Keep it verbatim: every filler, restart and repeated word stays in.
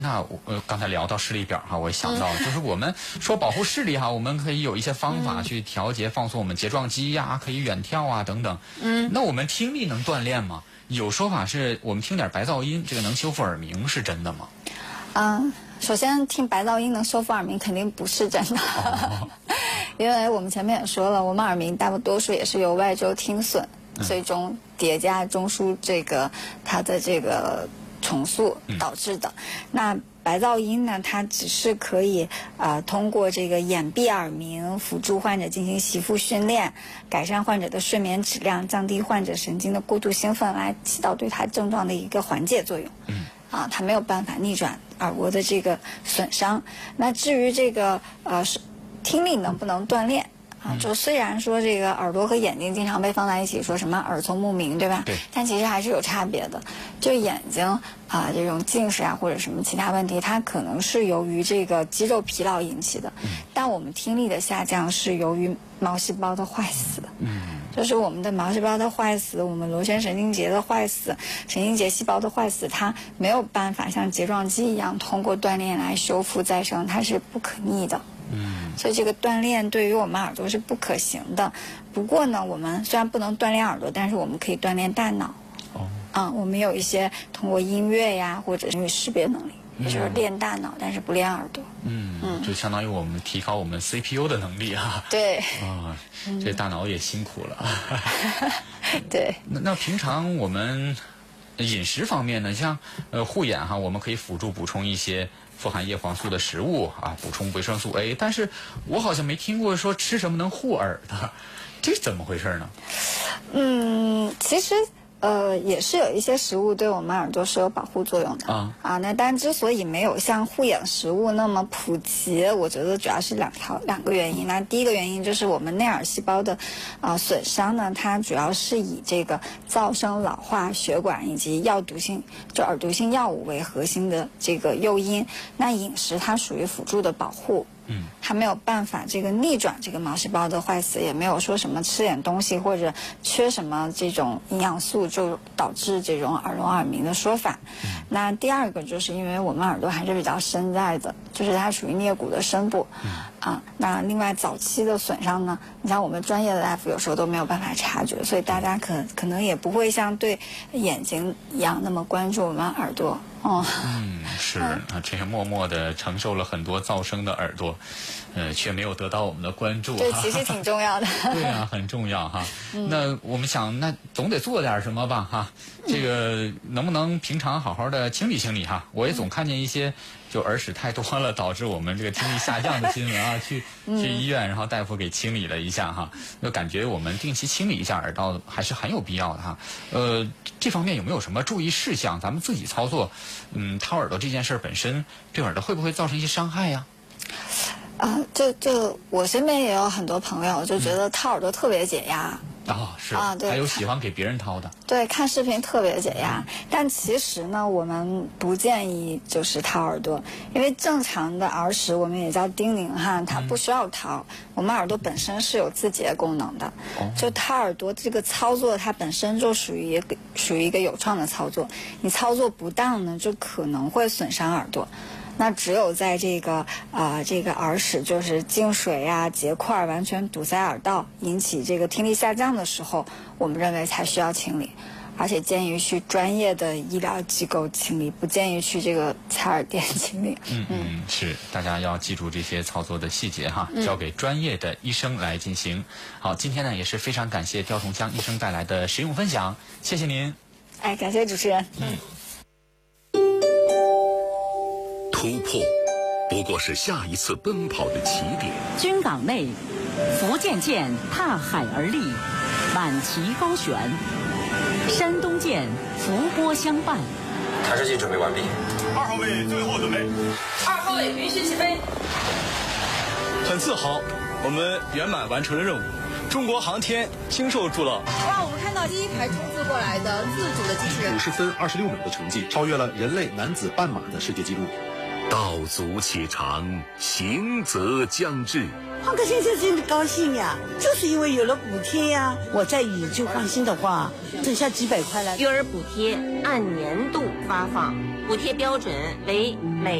那我呃刚才聊到视力表哈，我也想到了，嗯、就是我们说保护视力哈，我们可以有一些方法去调节、放松我们睫状肌呀、啊，可以远眺啊等等。嗯，那我们听力能锻炼吗？有说法是我们听点白噪音，这个能修复耳鸣，是真的吗？ 嗯，首先听白噪音能修复耳鸣肯定不是真的，哦、因为我们前面也说了，我们耳鸣大多数也是由外周听损，嗯、最终叠加中枢这个它的这个。重塑导致的，嗯、那白噪音呢？它只是可以啊、呃，通过这个掩蔽耳鸣，辅助患者进行习复训练，改善患者的睡眠质量，降低患者神经的过度兴奋，来起到对他症状的一个缓解作用。嗯，啊，它没有办法逆转耳蜗的这个损伤。那至于这个呃，听力能不能锻炼？啊，就虽然说这个耳朵和眼睛经常被放在一起，说什么耳聪目明，对吧？对。但其实还是有差别的。就眼睛啊、呃，这种近视啊或者什么其他问题，它可能是由于这个肌肉疲劳引起的。嗯。但我们听力的下降是由于毛细胞的坏死。嗯。就是我们的毛细胞的坏死，我们螺旋神经节的坏死，神经节细胞的坏死，它没有办法像睫状肌一样通过锻炼来修复再生，它是不可逆的。嗯，所以这个锻炼对于我们耳朵是不可行的。不过呢，我们虽然不能锻炼耳朵，但是我们可以锻炼大脑。哦，嗯，我们有一些通过音乐呀，或者是识别能力，也就是练大脑，但是不练耳朵。嗯嗯， 就相当于我们提高我们 C P U 的能力啊。 对。 啊，这大脑也辛苦了。 对。 那那平常我们饮食方面呢，像呃护眼哈，我们可以辅助补充一些富含叶黄素的食物啊，补充维生素 A。但是我好像没听过说吃什么能护耳的，这是怎么回事呢？ 嗯，其实呃也是有一些食物对我们耳朵是有保护作用的啊啊。那但之所以没有像护眼食物那么普及，我觉得主要是两条两个原因。那第一个原因就是我们内耳细胞的啊、呃、损伤呢，它主要是以这个噪声、老化、血管以及药毒性就耳毒性药物为核心的这个诱因。那饮食它属于辅助的保护。嗯，它没有办法这个逆转这个毛细胞的坏死，也没有说什么吃点东西或者缺什么这种营养素就导致这种耳聋耳鸣的说法。嗯、那第二个就是因为我们耳朵还是比较深在的，就是它属于颞骨的深部。嗯、啊，那另外早期的损伤呢，你像我们专业的大夫有时候都没有办法察觉，所以大家可可能也不会像对眼睛一样那么关注我们耳朵。哦， 嗯，是啊，这个默默的承受了很多噪声的耳朵，呃，却没有得到我们的关注。 对，其实挺重要的。 对啊，很重要哈。嗯、那我们想，那总得做点什么吧哈。这个能不能平常好好的清理清理哈？我也总看见一些就耳屎太多了，导致我们这个听力下降的新闻啊，去去医院，然后大夫给清理了一下哈，就感觉我们定期清理一下耳道还是很有必要的哈。呃，这方面有没有什么注意事项？咱们自己操作，嗯，掏耳朵这件事本身对耳朵会不会造成一些伤害呀？ 啊，就就我身边也有很多朋友就觉得掏耳朵特别解压。 哦，是啊，对，还有喜欢给别人掏的。 对，看视频特别解压，嗯、但其实呢，我们不建议就是掏耳朵，因为正常的耳屎我们也叫叮咛哈，它不需要掏。嗯、我们耳朵本身是有自洁功能的，哦、就掏耳朵这个操作，它本身就属于一个属于一个有创的操作，你操作不当呢，就可能会损伤耳朵。那只有在这个啊、呃，这个耳屎就是进水呀、结块完全堵塞耳道，引起这个听力下降的时候，我们认为才需要清理，而且建议去专业的医疗机构清理，不建议去这个采耳店清理。 嗯嗯，是，大家要记住这些操作的细节哈，交给专业的医生来进行。嗯、好，今天呢也是非常感谢刁同江医生带来的实用分享，谢谢您。 哎，感谢主持人。 嗯。 突破不过是下一次奔跑的起点。 军港内，福建舰踏海而立，满旗高悬；山东舰伏波相伴。 台式机准备完毕。 二号位最后准备。 二号位允许起飞。 很自豪，我们圆满完成了任务。中国航天经受住了。 哇，我们看到第一台冲刺过来的自主的机器人， 五十分二十六秒的成绩，超越了人类男子半马的世界纪录。 道阻且长，行则将至。 胖哥先生真的高兴呀，就是因为有了补贴呀。我在宇宙放心的话，剩下几百块了。 育儿补贴按年度发放， 补贴标准为每